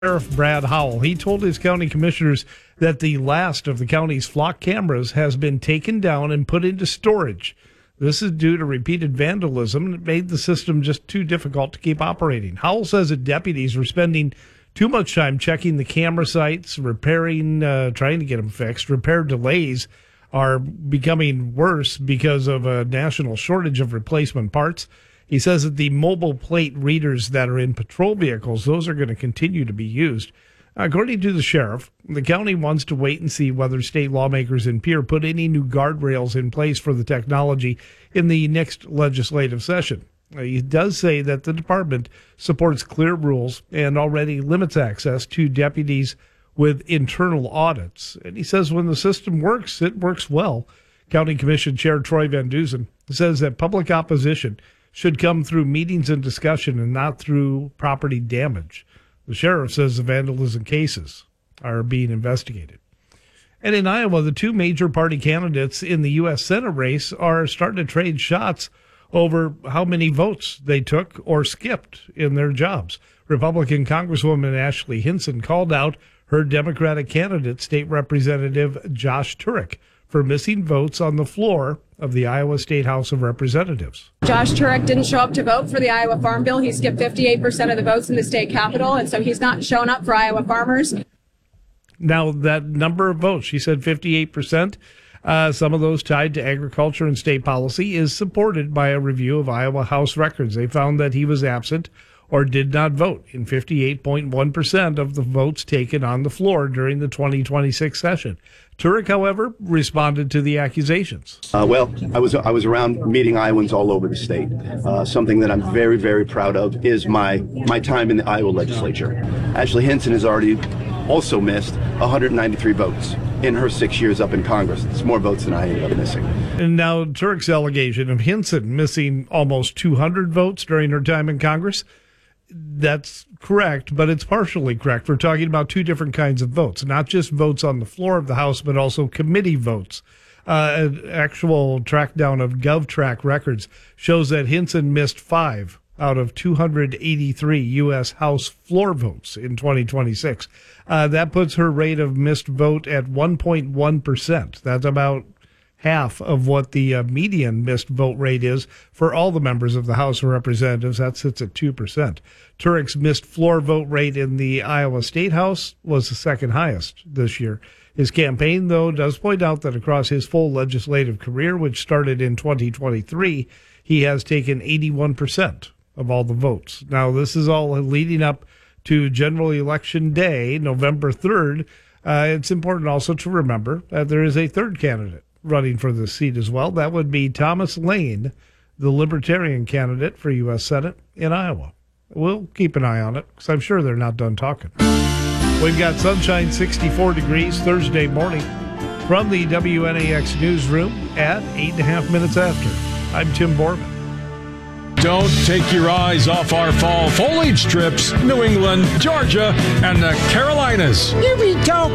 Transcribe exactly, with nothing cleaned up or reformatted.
Sheriff Brad Howell, he told his county commissioners that the last of the county's flock cameras has been taken down and put into storage. This is due to repeated vandalism, and it made the system just too difficult to keep operating. Howell says that deputies were spending too much time checking the camera sites, repairing, uh, trying to get them fixed. Repair delays are becoming worse because of a national shortage of replacement parts. He says that the mobile plate readers that are in patrol vehicles, those are going to continue to be used. According to the sheriff, the county wants to wait and see whether state lawmakers in Pierre put any new guardrails in place for the technology in the next legislative session. He does say that the department supports clear rules and already limits access to deputies with internal audits. And he says when the system works, it works well. County Commission Chair Troy Van Dusen says that public opposition should come through meetings and discussion and not through property damage. The sheriff says the vandalism cases are being investigated. And in Iowa, the two major party candidates in the U S Senate race are starting to trade shots over how many votes they took or skipped in their jobs. Republican Congresswoman Ashley Hinson called out her Democratic candidate, State Representative Josh Turek, for missing votes on the floor of the Iowa State House of Representatives. Josh Turek didn't show up to vote for the Iowa Farm Bill. He skipped fifty-eight percent of the votes in the state capitol, and so he's not showing up for Iowa farmers. Now, that number of votes, she said fifty-eight percent, uh, some of those tied to agriculture and state policy, is supported by a review of Iowa House records. They found that he was absent or did not vote in fifty-eight point one percent of the votes taken on the floor during the twenty twenty-six session. Turek, however, responded to the accusations. Uh, well, I was I was around meeting Iowans all over the state. Uh, something that I'm very, very proud of is my my time in the Iowa legislature. Ashley Hinson has already also missed one hundred ninety-three votes in her six years up in Congress. It's more votes than I ended up missing. And now Turek's allegation of Hinson missing almost two hundred votes during her time in Congress, that's correct, but it's partially correct. We're talking about two different kinds of votes, not just votes on the floor of the House, but also committee votes. Uh, an actual track down of GovTrack records shows that Hinson missed five out of two hundred eighty-three U S House floor votes in twenty twenty-six. Uh, that puts her rate of missed vote at one point one percent. That's about half of what the uh, median missed vote rate is for all the members of the House of Representatives. That sits at two percent. Turek's missed floor vote rate in the Iowa State House was the second highest this year. His campaign, though, does point out that across his full legislative career, which started in twenty twenty-three, he has taken eighty-one percent of all the votes. Now, this is all leading up to General Election Day, November third. Uh, it's important also to remember that there is a third candidate running for the seat as well. That would be Thomas Lane, the Libertarian candidate for U S Senate in Iowa. We'll keep an eye on it because I'm sure they're not done talking. We've got sunshine, sixty-four degrees Thursday morning from the W N A X newsroom at eight and a half minutes after. I'm Tim Borman. Don't take your eyes off our fall foliage trips, New England, Georgia, and the Carolinas. You be talking.